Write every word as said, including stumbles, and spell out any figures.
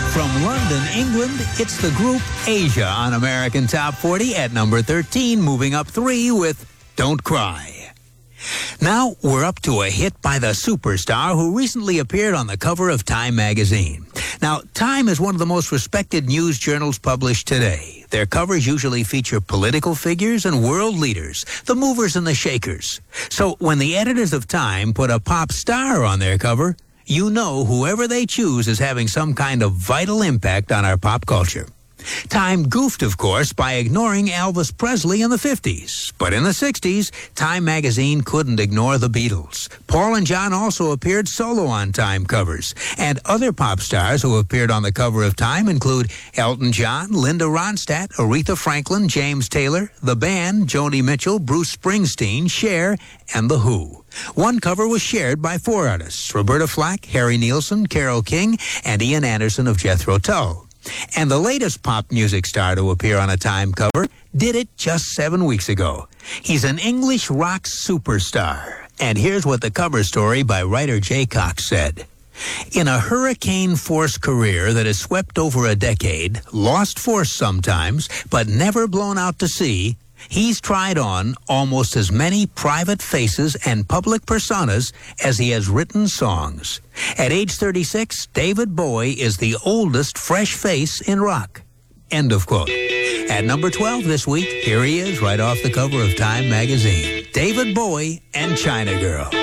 From London, England, it's the group Asia on American Top forty at number thirteen, moving up three with Don't Cry. Now we're up to a hit by the superstar who recently appeared on the cover of Time magazine. Now, Time is one of the most respected news journals published today. Their covers usually feature political figures and world leaders, the movers and the shakers. So when the editors of Time put a pop star on their cover, you know whoever they choose is having some kind of vital impact on our pop culture. Time goofed, of course, by ignoring Elvis Presley in the fifties. But in the sixties, Time magazine couldn't ignore the Beatles. Paul and John also appeared solo on Time covers. And other pop stars who appeared on the cover of Time include Elton John, Linda Ronstadt, Aretha Franklin, James Taylor, The Band, Joni Mitchell, Bruce Springsteen, Cher, and The Who. One cover was shared by four artists: Roberta Flack, Harry Nilsson, Carole King, and Ian Anderson of Jethro Tull. And the latest pop music star to appear on a Time cover did it just seven weeks ago. He's an English rock superstar. And here's what the cover story by writer Jay Cox said. In a hurricane-force career that has swept over a decade, lost force sometimes, but never blown out to sea, he's tried on almost as many private faces and public personas as he has written songs. At age thirty-six, David Bowie is the oldest fresh face in rock. End of quote. At number twelve this week, here he is right off the cover of Time magazine. David Bowie and China Girl.